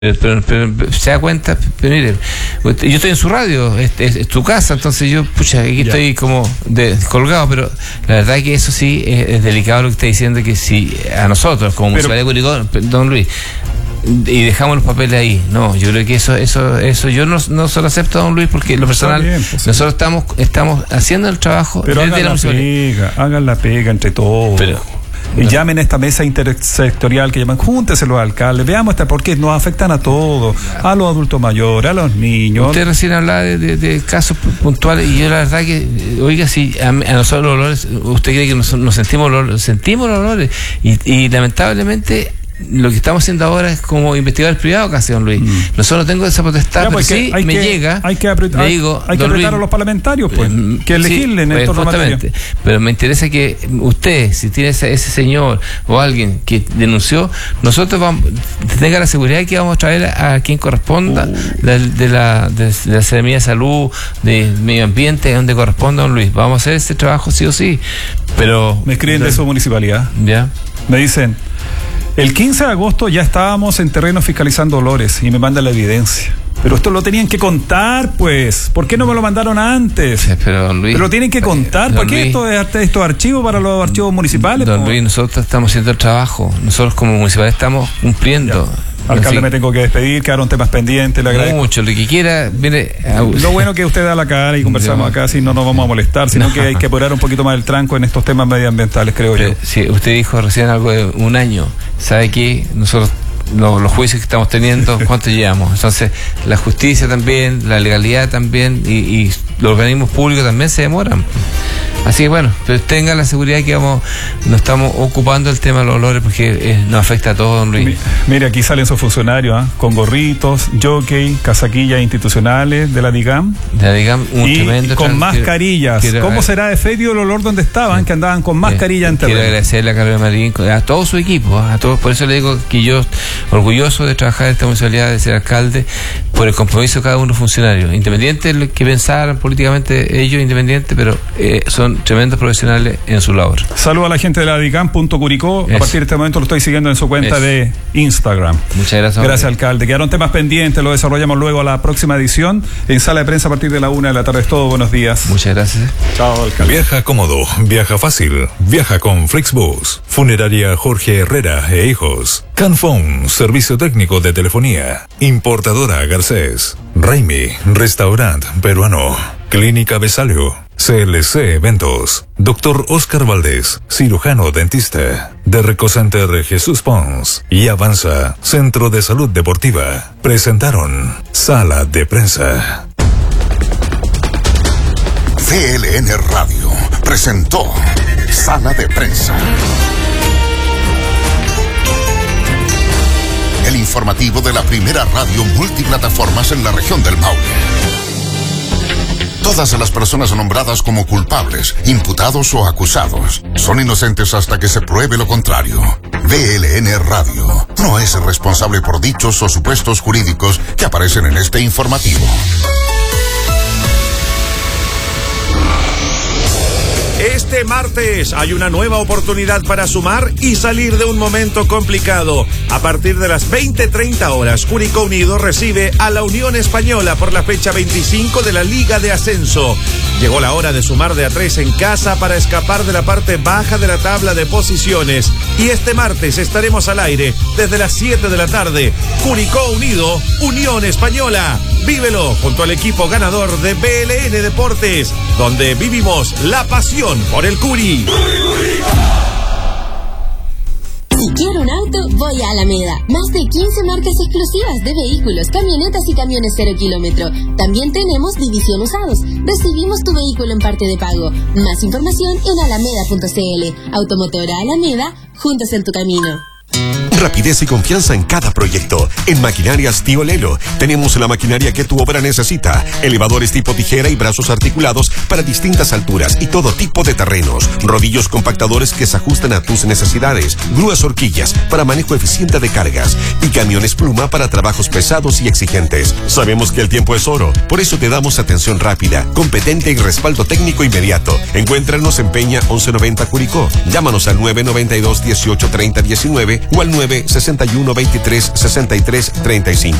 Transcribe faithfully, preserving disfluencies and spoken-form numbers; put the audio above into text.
Pero, pero, pero se da cuenta, pero mire, yo estoy en su radio, es, es, es tu casa, entonces yo, pucha, aquí ya. Estoy como de, colgado, pero la verdad es que eso sí es, es delicado lo que está diciendo, que si a nosotros, como Municipalidad de Curicó, don Luis, y dejamos los papeles ahí, no, yo creo que eso, eso, eso yo no, no se lo acepto, don Luis, porque lo personal, bien, pues, nosotros estamos, estamos haciendo el trabajo, pero hagan la, la pega, hagan la pega entre todos. Pero, Y no. llamen a esta mesa intersectorial que llaman, júntese los alcaldes, veamos esta, porque nos afectan a todos, a los adultos mayores, a los niños. Usted recién hablaba de, de, de casos puntuales, y yo la verdad que, oiga, si a, a nosotros los olores, usted cree que nos, nos sentimos los, sentimos los olores, y, y lamentablemente lo que estamos haciendo ahora es como investigador privado casi, don Luis. Mm. Nosotros no tengo esa potestad, ya, pero sí me que, llega, hay que apretar, digo, hay que apretar Luis, a los parlamentarios, pues, eh, que legislen sí, en estos justamente, pero me interesa que usted, si tiene ese, ese señor o alguien que denunció, nosotros vamos, tenga la seguridad de que vamos a traer a, a quien corresponda, uh. de, de la de, de la Secretaría de Salud, de Medio Ambiente, donde corresponda, don Luis. Vamos a hacer ese trabajo sí o sí, pero... Me escriben de, de su municipalidad. Ya. Me dicen... El quince de agosto ya estábamos en terreno fiscalizando olores y me mandan la evidencia. Pero esto lo tenían que contar, pues. ¿Por qué no me lo mandaron antes? Pero, don Luis, Pero lo tienen que contar. ¿Por qué esto es estos archivos para los archivos municipales? Don Luis, nosotros estamos haciendo el trabajo. Nosotros como municipales estamos cumpliendo. Ya. Alcalde, sí. Me tengo que despedir, quedaron temas pendientes, le agradezco. Mucho, lo que quiera, mire. Lo bueno que usted da la cara y conversamos acá, si no nos vamos a molestar, sino no. que hay que apurar un poquito más el tranco en estos temas medioambientales, creo Pero, yo. Sí, usted dijo recién algo de un año. ¿Sabe qué? Nosotros, los, los juicios que estamos teniendo, ¿cuánto llevamos? Entonces, la justicia también, la legalidad también, y, y los organismos públicos también se demoran. Así que bueno, pero tenga la seguridad que vamos, nos estamos ocupando el tema de los olores, porque eh, nos afecta a todos, don Luis. Mire, aquí salen sus funcionarios, ¿eh? Con gorritos, jockey, casaquillas institucionales de la DIGAM. De la DIGAM, un y tremendo con mascarillas. Quiero, ¿Cómo será de feo el olor donde estaban, sí. que andaban con mascarilla en terreno? Quiero agradecerle a Carolina Marín, a todo su equipo, a todos, por eso le digo que yo, orgulloso de trabajar en esta municipalidad, de ser alcalde, por el compromiso de cada uno de los funcionarios, independiente de lo que pensaran políticamente ellos, independientes, pero eh, son tremendos profesionales en su labor. Saludos a la gente de la DIGAM.curicó. A partir de este momento lo estoy siguiendo en su cuenta Eso. de Instagram. Muchas gracias. Gracias, alcalde. Quedaron temas pendientes, lo desarrollamos luego a la próxima edición en Sala de Prensa a partir de la una de la tarde. Es todo. Buenos días. Muchas gracias. Chao, alcalde. Viaja cómodo, viaja fácil, viaja con Flixbus. Funeraria Jorge Herrera e Hijos. Canfón, servicio técnico de telefonía. Importadora Garcés. Raimi, restaurante peruano. Clínica Besalio. C L C Eventos. Doctor Oscar Valdés, cirujano dentista. De Recocenter Jesús Pons. Y Avanza, Centro de Salud Deportiva. Presentaron Sala de Prensa. C L N Radio presentó Sala de Prensa. El informativo de la primera radio multiplataformas en la región del Maule. Todas las personas nombradas como culpables, imputados o acusados son inocentes hasta que se pruebe lo contrario. V L N Radio no es responsable por dichos o supuestos jurídicos que aparecen en este informativo. Este martes hay una nueva oportunidad para sumar y salir de un momento complicado. A partir de las veinte treinta horas, Curicó Unido recibe a la Unión Española por la fecha veinticinco de la Liga de Ascenso. Llegó la hora de sumar de a tres en casa para escapar de la parte baja de la tabla de posiciones. Y este martes estaremos al aire desde las siete de la tarde. Curicó Unido, Unión Española. Vívelo junto al equipo ganador de B L N Deportes, donde vivimos la pasión por el Curi. Si quiero un auto, voy a Alameda. Más de quince marcas exclusivas de vehículos, camionetas y camiones cero kilómetro. También tenemos división usados. Recibimos tu vehículo en parte de pago. Más información en alameda punto c l. Automotora Alameda, juntos en tu camino. Rapidez y confianza en cada proyecto. En Maquinarias Tío Lelo tenemos la maquinaria que tu obra necesita. Elevadores tipo tijera y brazos articulados para distintas alturas y todo tipo de terrenos. Rodillos compactadores que se ajustan a tus necesidades. Grúas horquillas para manejo eficiente de cargas. Y camiones pluma para trabajos pesados y exigentes. Sabemos que el tiempo es oro, por eso te damos atención rápida, competente y respaldo técnico inmediato. Encuéntranos en Peña once noventa Curicó. Llámanos al nueve nueve dos, dieciocho treinta diecinueve o al nueve nueve, seis uno, veintitrés, sesenta y tres, treinta y cinco.